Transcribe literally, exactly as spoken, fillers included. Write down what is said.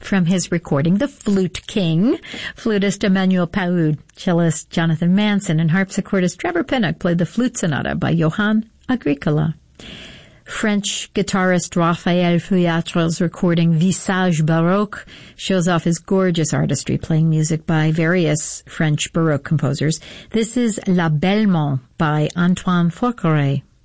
from his recording, The Flute King. Flutist Emmanuel Paoud, cellist Jonathan Manson, and harpsichordist Trevor Pinnock played the Flute Sonata by Johann Agricola. French guitarist Raphael Feuillatre's recording Visage Baroque shows off his gorgeous artistry, playing music by various French Baroque composers. This is La Bellemont by Antoine Forqueray.